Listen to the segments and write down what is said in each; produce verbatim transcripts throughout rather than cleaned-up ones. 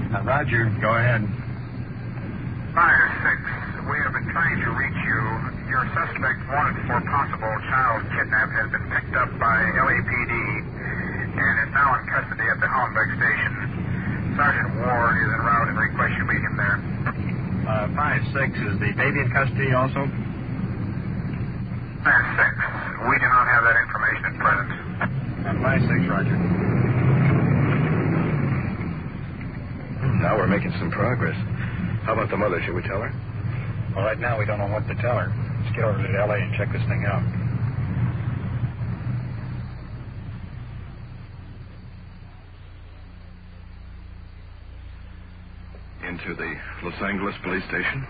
Uh, Roger, go ahead. Fire six, we have been trying to reach you. Your suspect wanted for possible child kidnap has been picked up by L A P D and is now in custody at the Hollenbeck station. Sergeant Ward is en route and requests you meet him there. Uh, five six, is the baby in custody also? Fire six, we do not have that information at present. Uh, five six, Roger. Now we're making some progress. How about the mother? Should we tell her? Well, right now we don't know what to tell her. Let's get over to L A and check this thing out. Into the Los Angeles police station.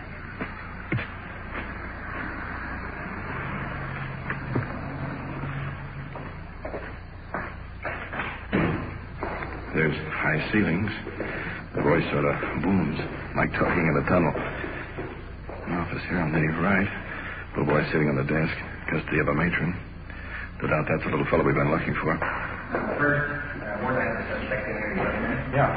There's high ceilings. The voice sort of booms, like talking in a tunnel. An office here on the right. Little boy sitting on the desk, custody of a matron. No doubt that's the little fellow we've been looking for. First, uh, more than the suspect in here, you Yeah.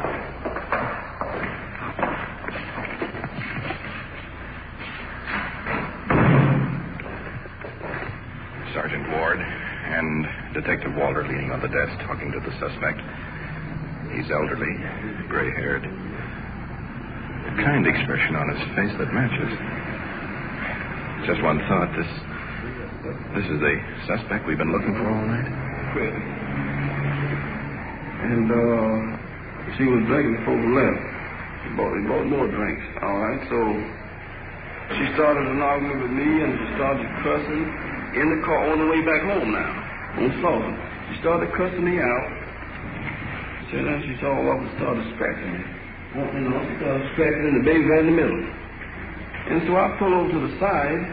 Sergeant Ward and Detective Walter leaning on the desk talking to the suspect. He's elderly, gray-haired. A kind expression on his face that matches. Just one thought. This this is the suspect we've been looking for all night? And, uh, she was drinking before we left. She bought, we bought more drinks, all right? So, she started an argument with me, and she started cussing in the car on the way back home now, on Sullivan. She started cussing me out. So then she saw off and started scratching me. You know, she started scratching, and the baby right in the middle. And so I pulled over to the side.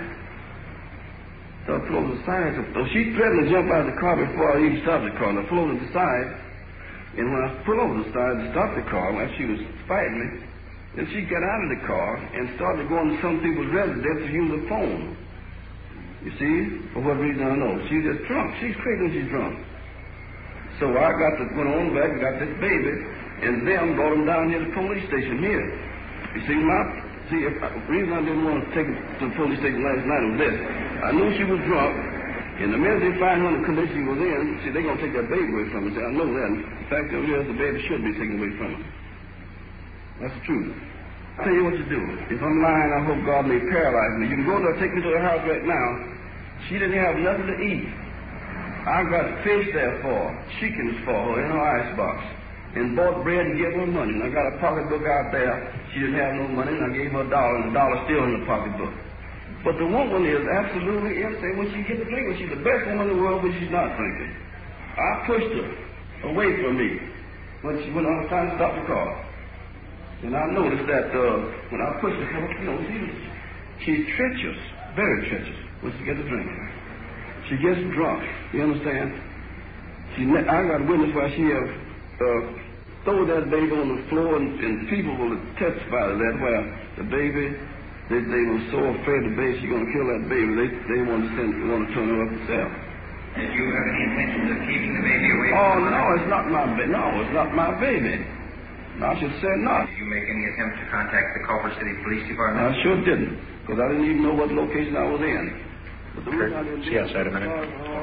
So I pulled over to the side. So she threatened to jump out of the car before I even stopped the car. And I pulled over to the side. And when I pulled over to the side to stop the car, while she was fighting me, then she got out of the car and started going to some people's residence to use the phone. You see? For what reason, I don't know. She's just drunk. She's crazy when she's drunk. So I got to, went on back and got this baby, and them brought him down here to the police station here. You see, my, see, if, the reason I didn't want to take her to the police station last night was this. I knew she was drunk, and the minute they find her in the condition she was in, see, they're going to take that baby away from her. See, I know that. The fact of it is, the baby should be taken away from her. That's the truth. I'll tell you what to do. If I'm lying, I hope God may paralyze me. You can go there, take me to the house right now. She didn't have nothing to eat. I got fish there for her, chickens for her in her icebox, and bought bread and gave her money. And I got a pocketbook out there. She didn't have no money, and I gave her a dollar, and the dollar's still in the pocketbook. But the woman is absolutely insane when she gets drinking. She's the best woman in the world, but she's not drinking. I pushed her away from me when she went on trying to stop the car. And I noticed that uh, when I pushed her, you know, she, she's treacherous, very treacherous when she gets a drink. She gets drunk, you understand? She, I got a witness why she have uh, thrown that baby on the floor, and, and people will testify to that, where the baby, they, they were so afraid the baby, she's going to kill that baby, they, they want to send, want to turn her up themselves. Did you have any intentions of keeping the baby away Oh, from her? no, it's not my baby. No, it's not my baby. I should say not. Did you make any attempt to contact the Culver City Police Department? I sure didn't, because I didn't even know what location I was in. Kurt, see outside a minute. Okay. I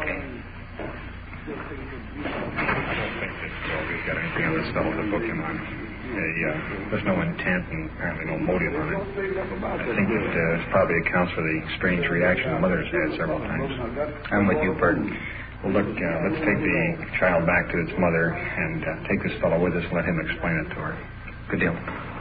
don't think that uh, we've got anything on this fellow to book him on. Uh, yeah, there's no intent and apparently no motive on it. I think that uh, this probably accounts for the strange reaction the mother's had several times. I'm with you, Burton. Well, look, uh, let's take the child back to its mother and uh, take this fellow with us and let him explain it to her. Good deal.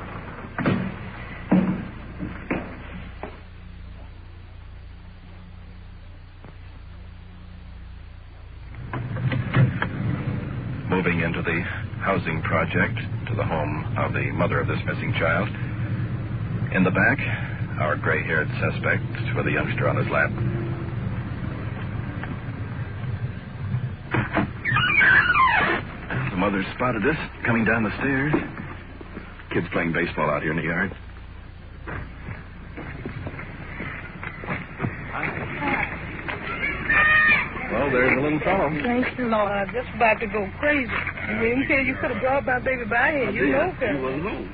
Moving into the housing project to the home of the mother of this missing child. In the back, our gray-haired suspect with a youngster on his lap. The mother spotted us coming down the stairs. Kids playing baseball out here in the yard. Well, there's the little fellow. Thanks the Lord. I'm just about to go crazy. You didn't say you could have brought my baby by here. You know, He wasn't home.